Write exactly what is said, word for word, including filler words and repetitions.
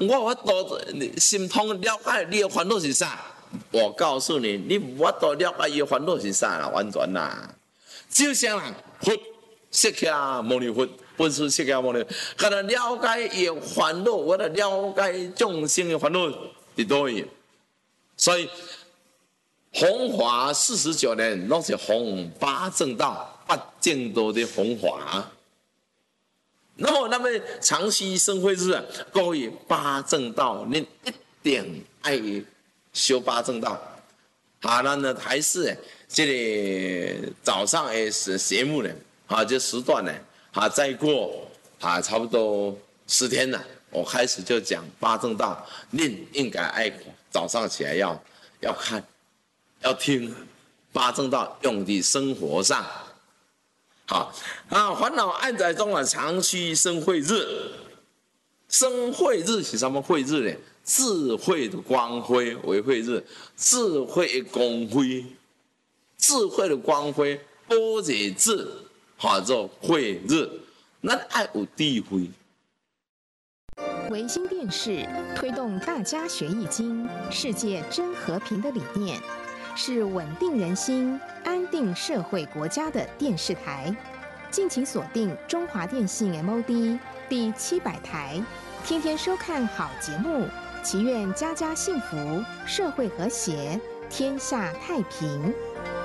我我都心通了解你的烦恼是啥？我告诉你，你我都了解伊的烦恼是啥啦，完全啦。就像人佛释迦牟尼佛，本师释迦牟尼佛，可能了解伊的烦恼，我来了解众生的烦恼伫倒位。所以弘法四十九年，拢是弘八正道、八正道的弘法。那么，那么长期生慧日啊，各位八正道，你一定爱修八正道。好，那呢还是这个早上的节目呢，啊，这时段呢，啊，再过啊，差不多十天了，我开始就讲八正道，你应该爱早上起来要要看，要听八正道用在生活上。好啊，烦恼暗在中啊，长期生慧日。生慧日是什么慧日呢？智慧的光辉为慧日，智慧的光辉，智慧的光辉，般若智，叫做慧日。咱爱有智慧。 维新电视推动大家学易经、世界真和平的理念，是稳定人心、安定社会国家的电视台。敬请锁定中华电信 M O D 第七百台，天天收看好节目，祈愿家家幸福，社会和谐，天下太平。